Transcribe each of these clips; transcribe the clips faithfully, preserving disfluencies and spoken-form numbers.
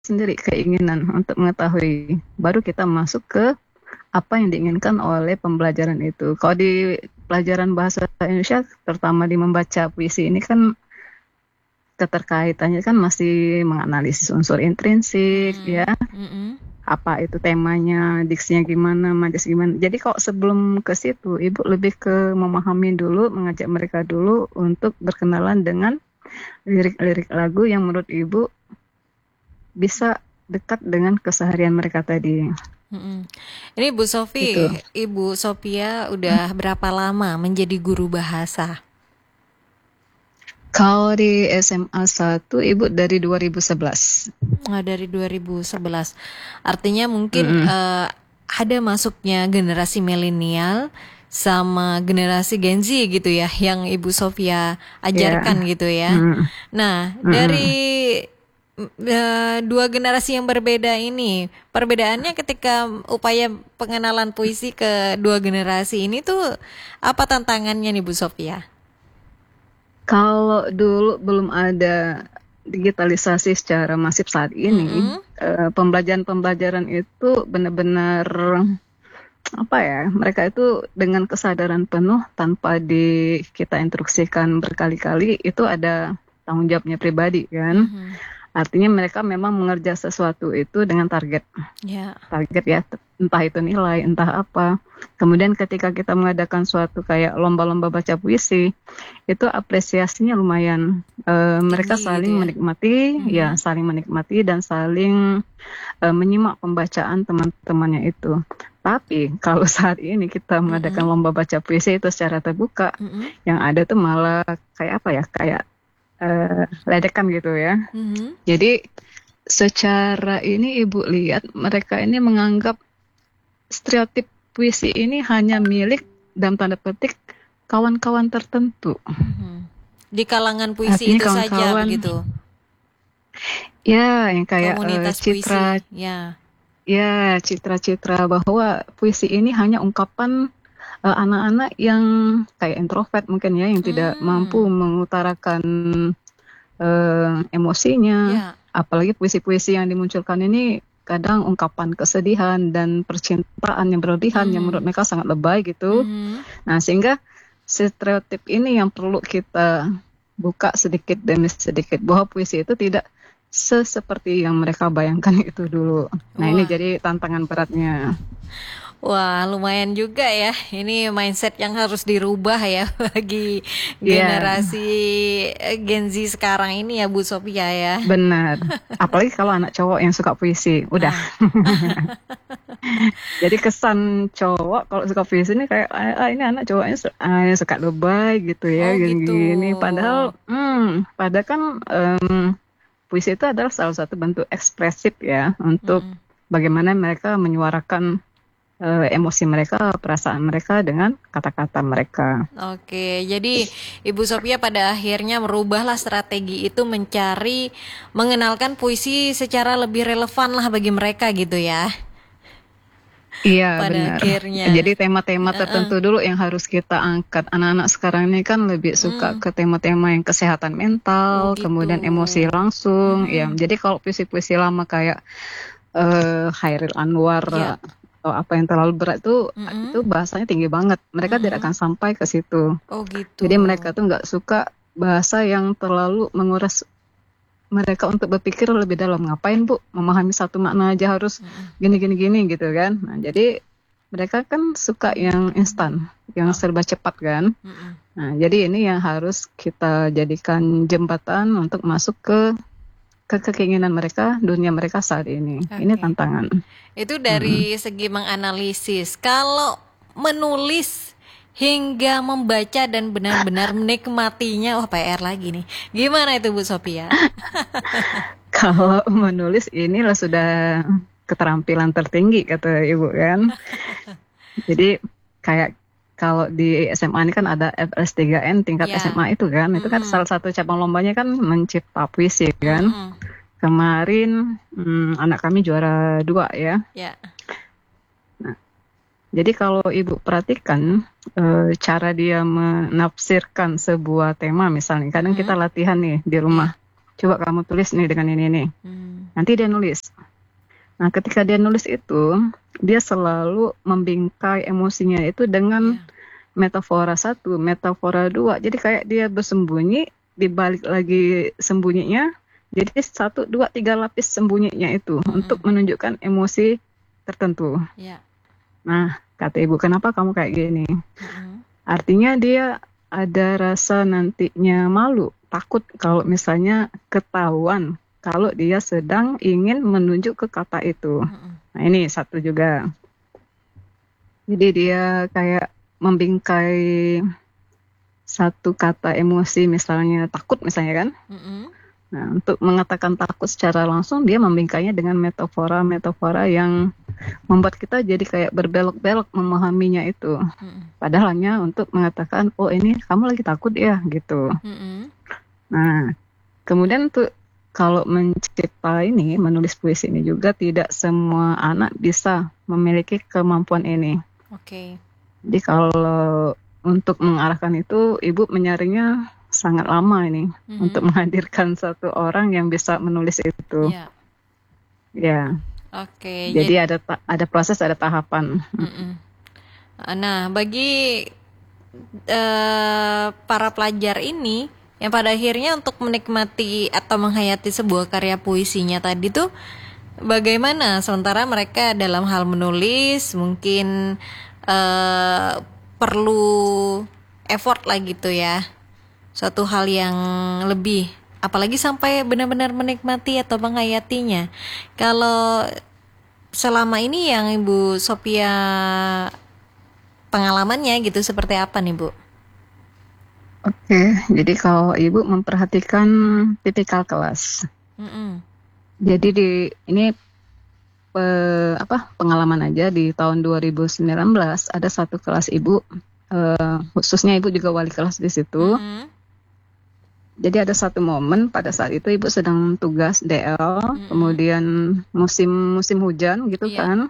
sendiri keinginan untuk mengetahui, baru kita masuk ke apa yang diinginkan oleh pembelajaran itu. Kalau di pelajaran bahasa Indonesia, terutama di membaca puisi ini kan keterkaitannya kan masih menganalisis unsur intrinsik, Mm. ya, Mm-mm. apa itu temanya, diksinya gimana, majas gimana. Jadi kalau sebelum ke situ, Ibu lebih ke memahami dulu, mengajak mereka dulu untuk berkenalan dengan lirik-lirik lagu yang menurut Ibu bisa dekat dengan keseharian mereka tadi. Mm-mm. Ini Bu Sofi, Itu. Ibu Sophia udah berapa lama menjadi guru bahasa? Kalau di S M A satu, Ibu dari dua ribu sebelas. Nah, dari dua ribu sebelas. Artinya mungkin Mm-mm. eh, ada masuknya generasi milenial sama generasi Gen Z gitu ya, yang Ibu Sophia ajarkan Ya. gitu ya. Mm. Nah, Mm-mm. dari eh, dua generasi yang berbeda ini, perbedaannya ketika upaya pengenalan puisi ke dua generasi ini tuh apa tantangannya nih Bu Sophia? Kalau dulu belum ada digitalisasi secara masif saat ini, Mm-mm. eh, pembelajaran-pembelajaran itu benar-benar apa ya? Mereka itu dengan kesadaran penuh tanpa di kita instruksikan berkali-kali, itu ada tanggung jawabnya pribadi kan. Mhm. Artinya mereka memang mengerja sesuatu itu dengan target. Ya. Target ya, entah itu nilai, entah apa. Kemudian ketika kita mengadakan suatu kayak lomba-lomba baca puisi, itu apresiasinya lumayan. E, mereka Tinggi saling gitu ya. menikmati, ya Mhm. saling menikmati dan saling e, menyimak pembacaan teman-temannya itu. Tapi kalau saat ini kita mengadakan Mm-mm. lomba baca puisi itu secara terbuka, Mm-mm. yang ada tuh malah kayak apa ya, kayak e, ledekan gitu ya. Mhm. Jadi secara ini Ibu lihat mereka ini menganggap stereotip puisi ini hanya milik dalam tanda petik kawan-kawan tertentu. Mhm. Di kalangan puisi Artinya itu saja kawan-kawan, begitu. ya yang kayak eh, Komunitas citra, puisi, ya. ya citra-citra bahwa puisi ini hanya ungkapan eh, anak-anak yang kayak introvert mungkin ya, yang tidak mampu Hmm. mengutarakan eh, emosinya. Ya. Apalagi puisi-puisi yang dimunculkan ini kadang ungkapan kesedihan dan percintaan yang berlebihan yang menurut Mhm. mereka sangat lebay gitu. Mhm. Nah, sehingga stereotip ini yang perlu kita buka sedikit demi sedikit, bahwa puisi itu tidak seseperti yang mereka bayangkan itu dulu. Nah, ini Wah. jadi tantangan beratnya. Wah, lumayan juga ya. Ini mindset yang harus dirubah ya bagi Iya, generasi eh, Gen Z sekarang ini ya Bu Sophia ya. benar. Apalagi kalau anak cowok yang suka puisi, udah. Nah. Jadi kesan cowok kalau suka puisi ini kayak ah, ini anak cowoknya su- ah, suka lebay gitu ya, Oh gitu. gini-gini. Padahal, hmm, padahal kan em, puisi itu adalah salah satu bentuk ekspresif ya untuk Mm-mm. bagaimana mereka menyuarakan eh, emosi mereka, perasaan mereka dengan kata-kata mereka. Oke, jadi Ibu Sophia pada akhirnya merubahlah strategi itu mencari mengenalkan puisi secara lebih relevan lah bagi mereka gitu ya. Iya, Pada benar. akhirnya. Jadi tema-tema Heeh. tertentu dulu yang harus kita angkat. Anak-anak sekarang ini kan lebih suka Mm. ke tema-tema yang kesehatan Oh mental, gitu. kemudian emosi langsung. Ya, Mm-mm. jadi kalau puisi-puisi lama kayak eh Hairil Anwar Ya. atau apa yang terlalu berat itu, itu Mm-mm. bahasanya tinggi banget. Mereka tidak Mm-mm. akan sampai ke situ. Oh gitu. Jadi mereka tuh nggak suka bahasa yang terlalu menguras mereka untuk berpikir lebih dalam. Ngapain Bu, memahami satu makna aja harus Mm-mm. gini-gini-gini gitu kan. Nah, jadi mereka kan suka yang instan, yang Oh. serba cepat kan. Mm-mm. Nah, jadi ini yang harus kita jadikan jembatan untuk masuk ke ke keinginan mereka, dunia mereka saat ini. Ini Oke. tantangan. Itu Mm-mm. dari segi menganalisis. Kalau menulis hingga membaca dan benar-benar menikmatinya, wah P R lagi nih. Gimana itu Bu Sophia? Kalau menulis inilah sudah keterampilan tertinggi kata Ibu kan. Jadi kayak kalau di S M A ini kan ada F S tiga N tingkat Ya. S M A itu kan. Itu kan Mm-mm. salah satu cabang lombanya kan mencipta puisi kan. Mm-mm. Kemarin hmm, anak kami juara dua ya. Ya. Nah, jadi kalau Ibu perhatikan e, cara dia menafsirkan sebuah tema misalnya. Kadang Mm-mm. kita latihan nih di Ya. rumah. coba kamu tulis nih dengan ini nih. Hmm. Nanti dia nulis. Nah, ketika dia nulis itu, dia selalu membingkai emosinya itu dengan Ya. metafora satu, metafora dua. Jadi kayak dia bersembunyi, dibalik lagi sembunyinya. Jadi satu, dua, tiga lapis sembunyinya itu Mm-mm. untuk menunjukkan emosi tertentu. Ya. Nah, kata ibu, kenapa kamu kayak gini? Mm-mm. Artinya dia ada rasa nantinya malu, takut kalau misalnya ketahuan kalau dia sedang ingin menunjuk ke kata itu. Mm-mm. Nah, ini satu juga. Jadi dia kayak membingkai satu kata emosi, misalnya takut misalnya kan. Mm-mm. Nah, untuk mengatakan takut secara langsung dia membingkainya dengan metafora-metafora yang membuat kita jadi kayak berbelok-belok memahaminya itu. Mm-mm. Padahal hanya untuk mengatakan, oh ini kamu lagi takut ya, gitu. Mm-mm. Nah, kemudian tuh kalau mencipta ini, menulis puisi ini juga tidak semua anak bisa memiliki kemampuan ini. Oke. Jadi kalau untuk mengarahkan itu, ibu menyaringnya sangat lama ini Mhm. untuk menghadirkan satu orang yang bisa menulis itu. Ya. Ya, Oke. jadi ada ta- ada proses, ada tahapan. Mm-mm. Nah, bagi eh, para pelajar ini yang pada akhirnya untuk menikmati atau menghayati sebuah karya puisinya tadi tuh bagaimana? Sementara mereka dalam hal menulis mungkin eh, perlu effort lah gitu ya. Suatu hal yang lebih, apalagi sampai benar-benar menikmati atau menghayatinya. Kalau selama ini yang Ibu Sophia pengalamannya gitu seperti apa nih Bu? Oke, jadi kalau ibu memperhatikan tipikal kelas. Mm-mm. Jadi di ini pe- apa pengalaman aja di tahun dua ribu sembilan belas ada satu kelas ibu, eh, khususnya ibu juga wali kelas di situ. Mm-mm. Jadi ada satu momen pada saat itu ibu sedang tugas D L, Mm-mm. kemudian musim musim hujan gitu Iya. kan.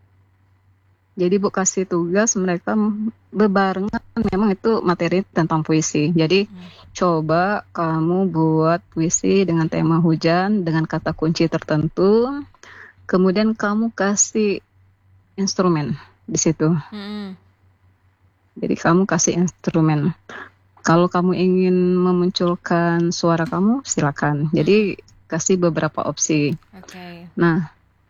Jadi ibu kasih tugas mereka bebarengan, memang itu materi tentang puisi. Jadi coba kamu buat puisi dengan tema hujan dengan kata kunci tertentu. Kemudian kamu kasih instrumen di situ. Mm-mm. Jadi kamu kasih instrumen. Kalau kamu ingin memunculkan suara kamu, silakan. Jadi kasih beberapa opsi. Oke. Nah,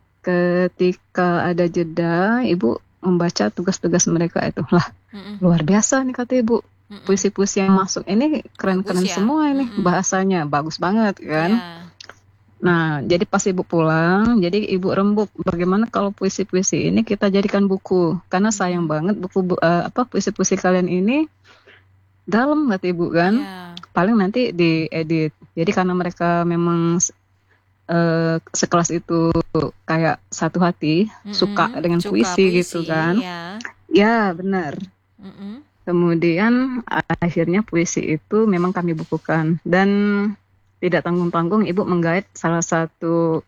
ketika ada jeda, ibu membaca tugas-tugas mereka itu. Lah, Mm-mm. luar biasa nih kata ibu. Mm-mm. Puisi-puisi yang masuk ini keren-keren Bagus ya. semua ini. Mm-mm. Bahasanya bagus banget kan. Ya. Nah, jadi pas ibu pulang, jadi ibu rembuk bagaimana kalau puisi-puisi ini kita jadikan buku. Karena sayang banget buku bu- eh, apa puisi-puisi kalian ini dalam kata ibu kan. Ya. Paling nanti diedit. Jadi karena mereka memang eh, sekelas itu kayak satu hati, Mm-mm. suka dengan Suka puisi, gitu kan. Ya. Ya, benar. Mm-mm. Kemudian akhirnya puisi itu memang kami bukukan. Dan tidak tanggung-tanggung ibu menggait salah satu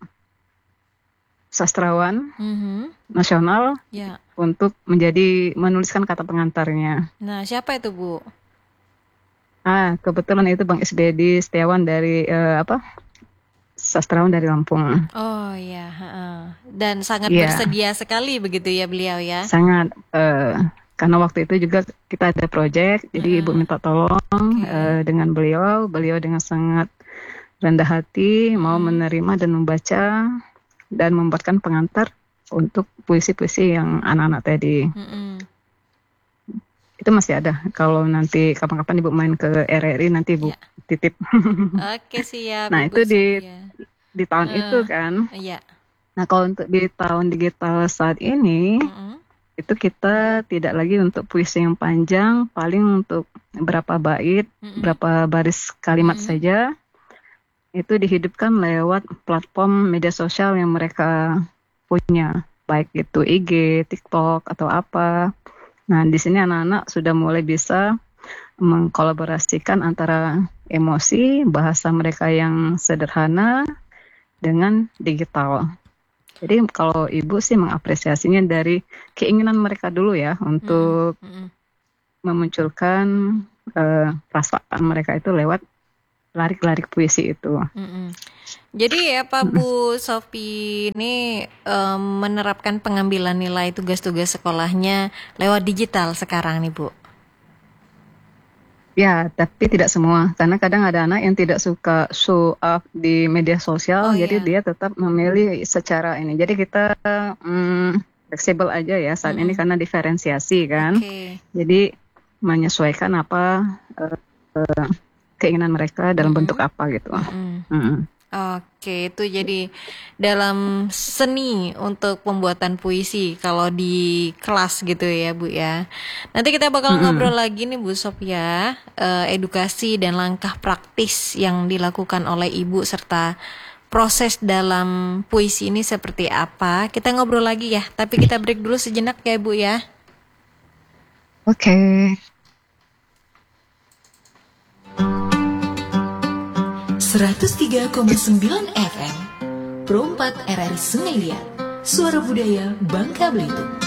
sastrawan Mhm. nasional Ya. untuk menjadi menuliskan kata pengantarnya. Nah, siapa itu Bu? Ah, kebetulan itu Bang Isbedi Setiawan dari eh, apa? Sastrawan dari Lampung. Oh ya, heeh. Dan sangat Iya. bersedia sekali begitu ya beliau ya. Sangat eh, karena waktu itu juga kita ada project, jadi ibu minta tolong eh, dengan beliau, beliau dengan sangat rendah hati mau menerima dan membaca dan membuatkan pengantar untuk puisi-puisi yang anak-anak tadi. Mm-mm. Itu masih ada. Kalau nanti kapan-kapan ibu main ke R R I nanti ibu Ya. titip. Oke, siap. Nah, Ibu itu di- Sophia. Di tahun Eh. itu kan. Iya. Nah, kalau untuk di tahun digital saat ini, Mm-mm. itu kita tidak lagi untuk puisi yang panjang, paling untuk berapa bait, Mm-mm. berapa baris kalimat Mm-mm. saja. Itu dihidupkan lewat platform media sosial yang mereka punya, baik itu I G, TikTok atau apa. Nah, di sini anak-anak sudah mulai bisa mengkolaborasikan antara emosi, bahasa mereka yang sederhana dengan digital. Jadi kalau ibu sih mengapresiasinya dari keinginan mereka dulu ya untuk Mm-mm. memunculkan eh, perasaan mereka itu lewat larik-larik puisi itu. Mm-mm. Jadi apa Bu Sofi ini em, menerapkan pengambilan nilai tugas-tugas sekolahnya lewat digital sekarang nih Bu? Ya, tapi tidak semua, karena kadang ada anak yang tidak suka show up di media sosial, Oh jadi ya, dia tetap memilih secara ini. Jadi kita mm, fleksibel aja ya saat ini Mm-mm. karena diferensiasi kan. Oke. Jadi menyesuaikan apa eh, keinginan mereka dalam bentuk Mm-mm. apa gitu. Mm-mm. Mm-mm. Oke, itu jadi dalam seni untuk pembuatan puisi kalau di kelas gitu ya Bu ya. Nanti kita bakal ngobrol Mm-mm. lagi nih Bu Sophia, eh, edukasi dan langkah praktis yang dilakukan oleh Ibu serta proses dalam puisi ini seperti apa. Kita ngobrol lagi ya, tapi kita break dulu sejenak ya Bu ya. Oke. seratus tiga koma sembilan F M Pro empat R R I Sungai Liat, Suara Budaya Bangka Belitung.